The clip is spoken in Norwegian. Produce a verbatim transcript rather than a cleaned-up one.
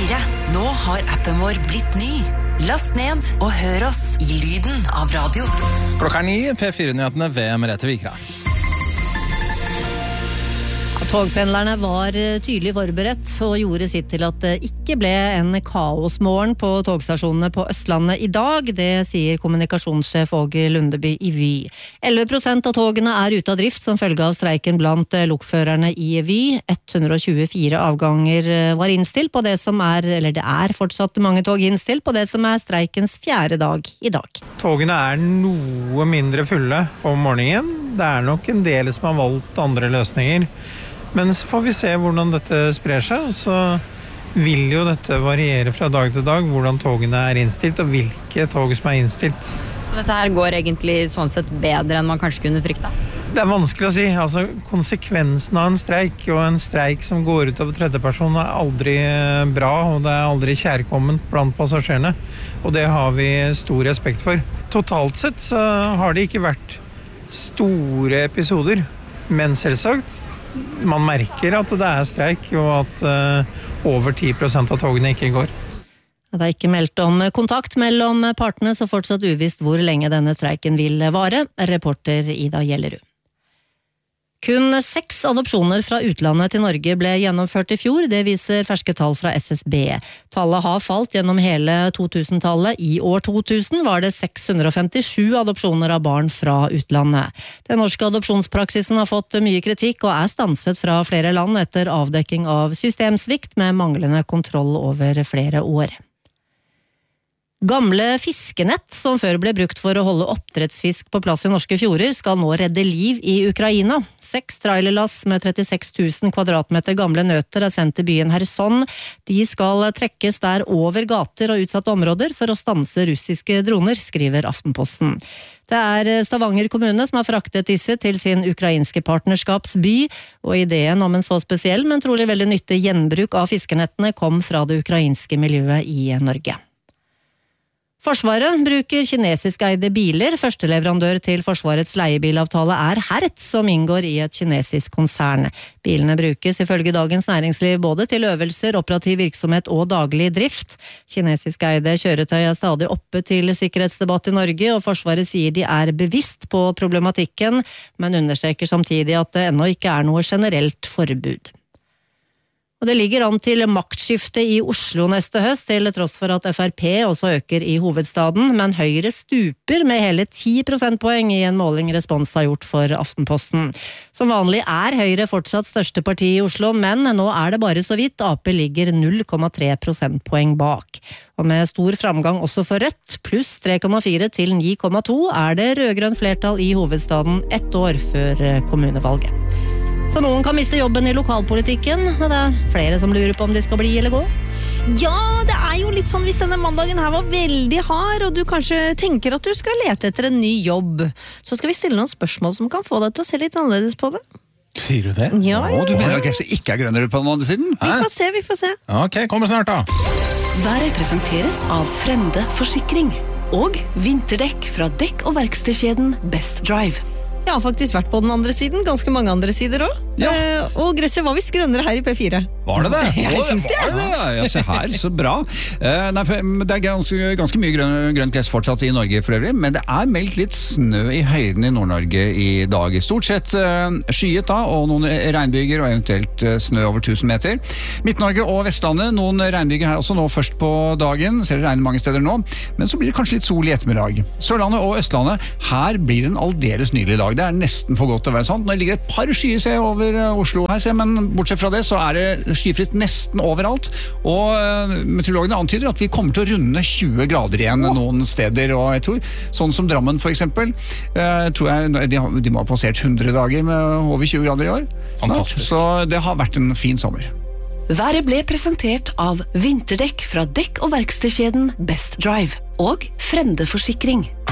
fire. Nå har appen vår blitt ny. Last ned og hør oss i lyden av radio. Klokka er ni, P fire-nyhetene ved Merete Vikra. Togpendlerne var tydelig forberedt og gjorde sitt til at det ikke ble en kaosmorgen på togstasjonene på Østlandet i dag. Det sier kommunikasjonssjef Åge Lundeby i Vy. elleve prosent av togene er ute av drift som følge av streiken blant lokførerne i Vy. ett hundre og tjuefire avganger var innstilt på det som er, eller det er fortsatt mange tog innstilt på det som er streikens fjerde dag i dag. Togene er noe mindre fulle om morgenen. Det er nok en del som har valgt andre løsninger. Men så får vi se hvordan dette sprer seg, og så vil jo dette variere fra dag til dag, hvordan togene er innstilt, og hvilke tog som er innstilt. Så dette her går egentlig sånn sett bedre enn man kanskje kunne frykta? Det er vanskelig å si. Altså, konsekvensen av en streik, og en streik som går ut over tredjeperson, er aldri bra, og det er aldri kjærkomment blant passasjerene. Og det har vi stor respekt for. Totalt sett så har det ikke vært store episoder, men selvsagt, man merker at det er streik, og at uh, over ti prosent av togene ikke går. Det er ikke meldt om kontakt mellom partene, så fortsatt uvisst hvor lenge denne streiken vil vare. Reporter Ida Gjellerud. Kun seks adopsjoner fra utlandet til Norge ble gjennomført i fjor, det viser ferske tall fra S S B. Tallet har falt gjennom hele to-tusen-tallet. I år to tusen var det seks hundre og femtisju adopsjoner av barn fra utlandet. Den norske adopsjonspraksisen har fått mye kritikk og er stanset fra flere land etter avdekking av systemsvikt med manglende kontroll over flere år. Gamle fiskenett, som før ble brukt for å holde oppdrettsfisk på plass i norske fjorder, skal nå redde liv i Ukraina. Seks trailerlass med trettiseks tusen kvadratmeter gamle nøter er sendt til byen Kherson. De skal trekkes der over gater og utsatte områder for å stanse russiske droner, skriver Aftenposten. Det er Stavanger kommune som har fraktet disse til sin ukrainske partnerskapsby, og ideen om en så spesiell, men trolig veldig nyttig gjenbruk av fiskenettene kom fra det ukrainske miljøet i Norge. Forsvaret bruker kinesiskeide biler. Førsteleverandør til Forsvarets leiebilavtale er Hertz, som inngår i et kinesisk konsern. Bilene brukes ifølge Dagens Næringsliv både til øvelser, operativ virksomhet og daglig drift. Kinesiskeide kjøretøy er stadig oppe til sikkerhetsdebatt i Norge, og Forsvaret sier de er bevisst på problematikken, men understreker samtidig at det ennå ikke er noe generelt forbud. Og det ligger an til maktskifte i Oslo neste høst, til tross for at F R P også øker i hovedstaden, men Høyre stuper med hele ti prosentpoeng i en måling Respons har gjort for Aftenposten. Som vanlig er Høyre fortsatt største parti i Oslo, men nå er det bare så vidt. Ap ligger null komma tre prosentpoeng bak. Og med stor framgang også for Rødt, pluss tre komma fire til ni komma to, er det rødgrønt flertall i hovedstaden ett år før kommunevalget. Så noen kan miste jobben i lokalpolitikken, og det er flere som lurer på om de skal bli eller gå. Ja, det er jo litt sånn hvis denne mandagen her var veldig hard, og du kanskje tenker at du skal lete etter en ny jobb. Så skal vi stille noen spørsmål som kan få deg til å se litt annerledes på det. Sier du det? Ja, ja. Å, du mener at jeg ikke er grønnere på den andre siden? Vi får se, vi får se. Ok, kommer snart da. Været presenteres av Frende Forsikring og vinterdekk fra dekk- og verkstedkjeden Best Drive. Jeg har faktisk vært på den andre siden, ganske mange andre sider også. Ja. Eh, og gresset var visst grønnere her i P fire. Var det det? Jeg synes det. Var det det? Ja, se her, så bra. Eh, nei, det er ganske, ganske mye grønn, grønt gress fortsatt i Norge for øvrig, men det er meldt litt snø i høyden i Nord-Norge i dag. Stort sett eh, skyet da, og noen regnbyger og eventuelt eh, snø over tusen meter. Midt-Norge og Vestlandet, noen regnbyger her også nå først på dagen, ser det regner mange steder nå, men så blir det kanskje litt sol i ettermiddag. Sørlandet og Østlandet, her blir det en aldeles nydelig dag. Det er nesten for godt til å være sant. Nå ligger et par skyer se over Oslo her, se, men bortsett fra det så er det skyfritt nesten overalt, og uh, meteorologene antyder at vi kommer til å runde tjue grader igjen oh. noen steder, og jeg tror, sånn som Drammen for eksempel, uh, tror jeg de, har, de må ha passert hundre dager med over tjue grader i år. Fantastisk. Så det har vært en fin sommer. Været ble presentert av vinterdekk fra dekk- og verkstedkjeden Best Drive og Frende Forsikring.